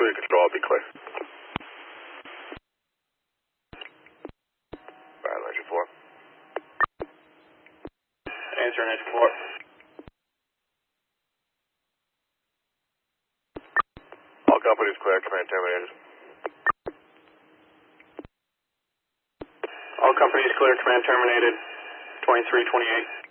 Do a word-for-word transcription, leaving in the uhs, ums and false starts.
clear control, I'll be clear. Alright, engine four. Answer engine four. All companies clear, command terminated. All companies clear, command terminated. twenty-three twenty-eight.